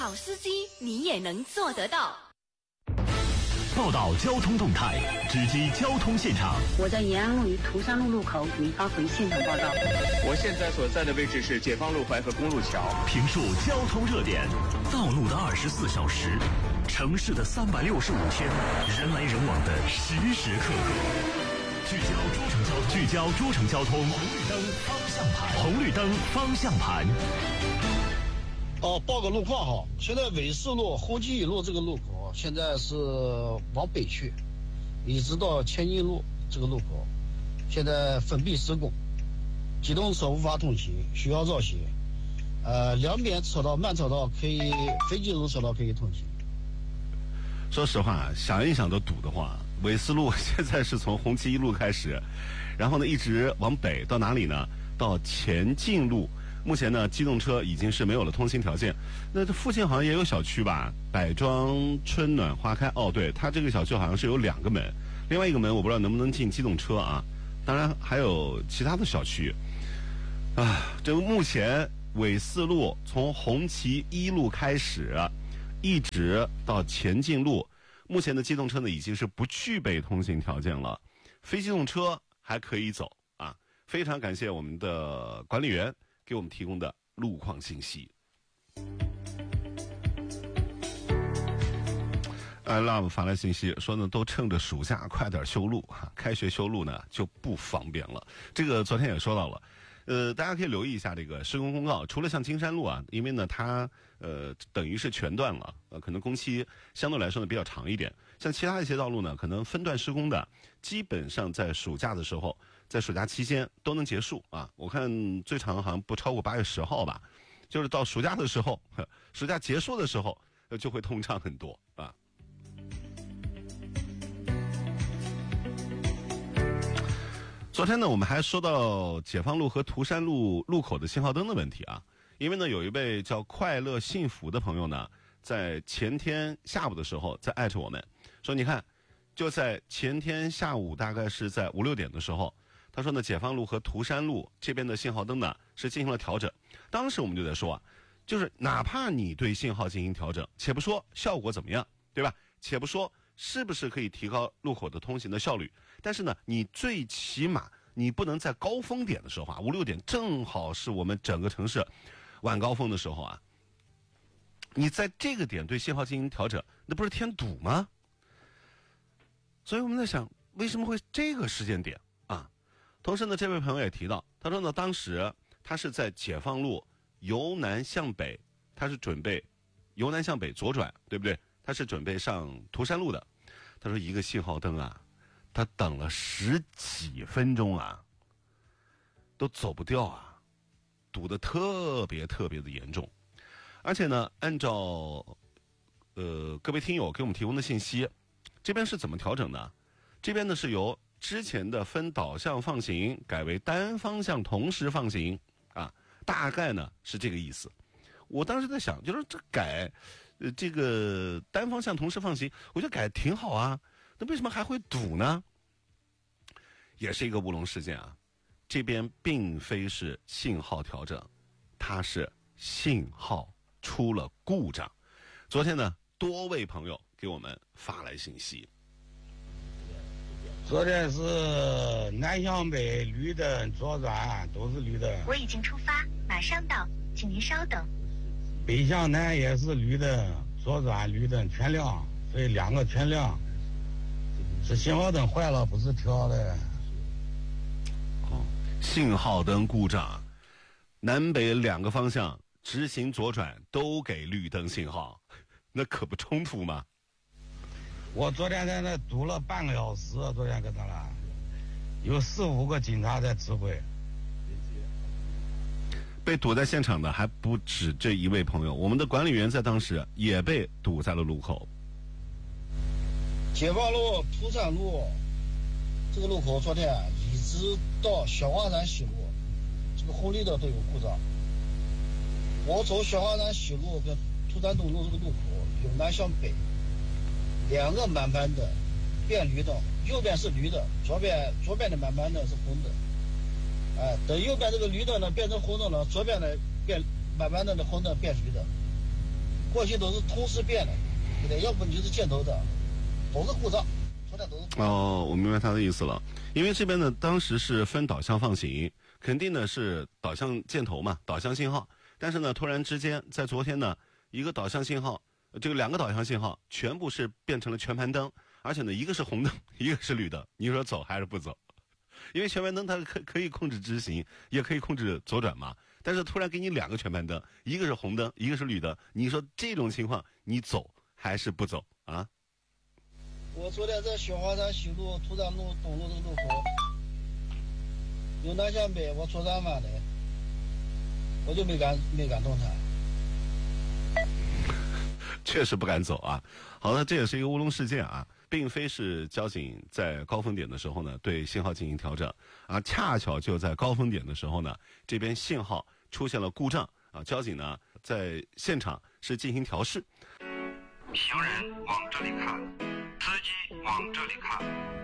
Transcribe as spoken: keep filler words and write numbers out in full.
好司机你也能做得到。 报道交通动态，直击交通现场。 我在延安路与涂山路路口给您发回现场报道。 我现在所在的位置是解放路淮河公路桥。 评述交通热点，道路的二十四小时，城市的三百六十五天，人来人往的时时刻刻。聚焦诸城交通，聚焦诸城交通，红绿灯方向盘，红绿灯方向盘。 哦，报个路况哈，现在纬四路、红旗一路这个路口，现在是往北去，一直到前进路这个路口，现在封闭施工，机动车无法通行，需要绕行。呃，两边车道慢车道可以，非机动车道可以通行。 说实话，想一想都堵得慌。纬四路现在是从红旗一路开始，然后呢一直往北到哪里呢？到前进路。目前呢，机动车已经是没有了通行条件。那这附近好像也有小区吧？百庄春暖花开。哦，对，它这个小区好像是有两个门，另外一个门我不知道能不能进机动车啊。当然还有其他的小区。啊，这目前纬四路从红旗一路开始，一直到前进路，目前的机动车呢已经是不具备通行条件了，非机动车还可以走啊。非常感谢我们的管理员给我们提供的路况信息。呃 ，Love 发来信息说呢，都趁着暑假快点修路哈，开学修路呢就不方便了。这个昨天也说到了，呃，大家可以留意一下这个施工公告。除了像金山路啊，因为呢它呃等于是全段了，呃，可能工期相对来说呢比较长一点。像其他一些道路呢，可能分段施工的，基本上在暑假的时候，在暑假期间都能结束啊。我看最长好像不超过八月十号吧，就是到暑假的时候，暑假结束的时候就会通畅很多啊。昨天呢，我们还说到解放路和涂山路路口的信号灯的问题啊。因为呢，有一位叫快乐幸福的朋友呢，在前天下午的时候在艾特我们说，你看，就在前天下午大概是在五六点的时候，他说呢，解放路和涂山路这边的信号灯呢是进行了调整。当时我们就在说啊，就是哪怕你对信号进行调整，且不说效果怎么样，对吧？且不说是不是可以提高路口的通行的效率，但是呢，你最起码你不能在高峰点的时候啊，五六点正好是我们整个城市晚高峰的时候啊，你在这个点对信号进行调整，那不是添堵吗？所以我们在想，为什么会这个时间点啊？同时呢，这位朋友也提到，他说呢，当时他是在解放路由南向北，他是准备由南向北左转，对不对？他是准备上涂山路的。他说一个信号灯啊，他等了十几分钟啊，都走不掉啊，堵得特别特别的严重。而且呢，按照呃各位听友给我们提供的信息，这边是怎么调整的？这边呢是由之前的分导向放行改为单方向同时放行啊，大概呢是这个意思。我当时在想，就是这改呃这个单方向同时放行，我觉得改挺好啊，那为什么还会堵呢？也是一个乌龙事件啊。这边并非是信号调整，它是信号出了故障。昨天呢，多位朋友给我们发来信息。 昨天是南向北绿灯左转都是绿灯。 我已经出发，马上到，请您稍等。 北向南也是绿灯左转绿灯全亮，所以两个全亮。是信号灯坏了，不是调的。 哦，信号灯故障，南北两个方向直行左转都给绿灯信号，那可不冲突吗？ 我昨天在那堵了半个小时，昨天搁那了，有四五个警察在指挥。 被堵在现场的还不止这一位朋友，我们的管理员在当时也被堵在了路口。 解放路、涂山路这个路口，昨天一直到小华山西路，这个红绿灯都有故障。我走小华山西路跟涂山东路这个路口，由南向北，两个慢慢的变绿灯，右边是绿的，左边左边的慢慢的是红的。哎，等右边这个绿灯呢变成红灯了，左边呢变慢慢的那红灯变绿的。 过去都是同时变的，对不对？要不你就是箭头的，都是故障。昨天都是故障。 哦，我明白他的意思了。因为这边呢，当时是分导向放行，肯定呢是导向箭头嘛，导向信号。但是呢，突然之间在昨天呢，一个导向信号，这个两个导向信号全部是变成了全盘灯，而且呢，一个是红灯，一个是绿灯。你说走还是不走？因为全盘灯它可可以控制直行，也可以控制左转嘛。但是突然给你两个全盘灯，一个是红灯，一个是绿灯，你说这种情况你走还是不走啊？ 我昨天在雪花山西路、涂山路、东路这个路口，有南向北，我左转弯的，我就没敢没敢动弹。 确实不敢走啊。好了，这也是一个乌龙事件啊，并非是交警在高峰点的时候呢对信号进行调整啊，恰巧就在高峰点的时候呢，这边信号出现了故障啊，交警呢在现场是进行调试。 行人往这里看，司机往这里看。